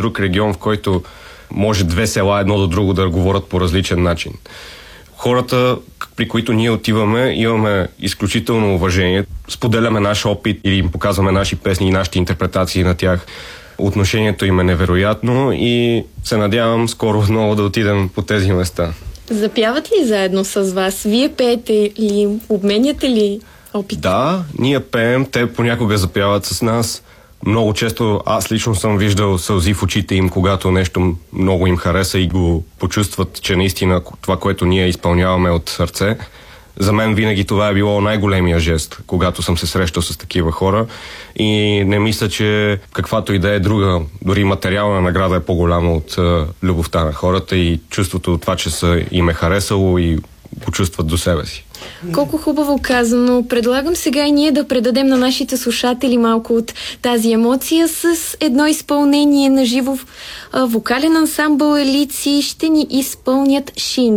друг регион, в който може две села едно до друго да говорят по различен начин. Хората, при които ние отиваме, имаме изключително уважение. Споделяме наш опит или им показваме наши песни и нашите интерпретации на тях. Отношението им е невероятно и се надявам скоро отново да отидем по тези места. Запяват ли заедно с вас? Вие пеете ли? Обменяте ли опит? Да, ние пеем, те понякога запяват с нас. Много често аз лично съм виждал сълзи в очите им, когато нещо много им хареса и го почувстват, че наистина това, което ние изпълняваме от сърце. За мен винаги това е било най-големия жест, когато съм се срещал с такива хора и не мисля, че каквато и да е друга, дори материална награда е по-голяма от любовта на хората и чувството от това, че им е харесало и го чувстват до себе си. Колко хубаво казано. Предлагам сега и ние да предадем на нашите слушатели малко от тази емоция с едно изпълнение на живо. Вокален ансамбъл Елици ще ни изпълнят Шин.